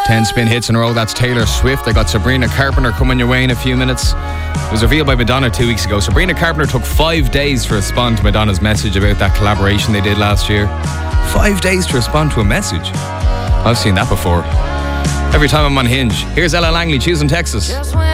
10 spin hits in a row. That's Taylor Swift. I got Sabrina Carpenter coming your way in a few minutes. It was revealed by Madonna 2 weeks ago. Sabrina Carpenter took 5 days to respond to Madonna's message about that collaboration they did last year. 5 days to respond to a message. I've seen that before. Every time I'm on Hinge. Here's Ella Langley, Choosing Texas.